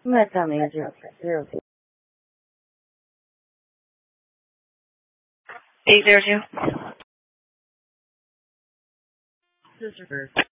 I'm going to tell me 002. 802. Sister first.